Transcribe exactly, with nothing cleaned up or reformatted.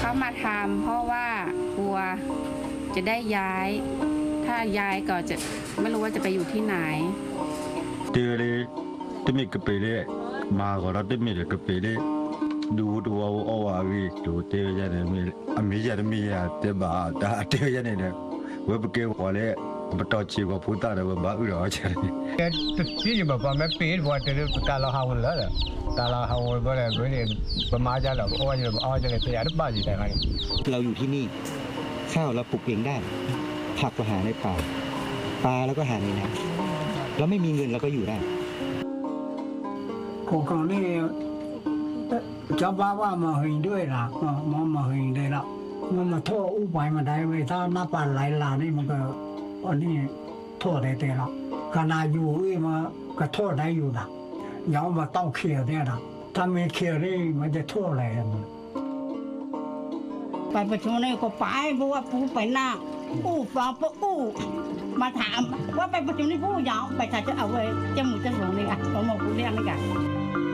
เขามาทำเพราะว่ากลัวจะได้ย้ายถ้าย้ายก็จะไม่รู้ว่าจะไปอยู่ที่ไหนเจอเลยที่มีกระเป๋เลยมาก็เราที่มีกระเป๋เลยดูดูเอาเอาว่าวิดูเจอยันเนี่ยมีอเมริกามีอะเจ้าบ้าแต่เจอยันเนี่ยเว็บเกมว่าเลยบัตรชีก็พูดตาเลยว่าบ้าอุดรใช่ไหมที่จะแบบว่าไม่ปีนว่าจะตาเราหาวันแล้วตาเราหาวันก็เลยไม่ได้ประมาณจะเราอ้อยจะอ้อยจะเลยพยายามบ้าจีแต่ไงเราอยู่ที่นี่ข้าวเราปลูกเองได้ผักเราหาในป่าปลาแล้วก็หาในน้ำเราไม่มีเงินเราก็อยู่ได้โครงการนี้จะบ้าว่ามาเห็นด้วยล่ะมามาเห็นได้ละมันมาโทษอุบายมาได้ไว้ถ้าหน้าป่าไหลลานี่มันก็อันนี้โทษได้แต่ละขณะอยู่อีมาก็โทษได้อยู่นะอย่ามาต้องเคลียร์เนี่ยนะถ้าไม่เคลียร์นี่มันจะโทษอะไรมันไปประชุมนี่ก็ไปเพราะว่าผู้ไปหน้าผู้ฟังผู้มาถามว่าไปประชุมนี่ผู้ยาวไปถ้าจะเอาไว้จะหมูจะหลงนี่อ่ะผมบอกผู้เลี้ยงนี่กัน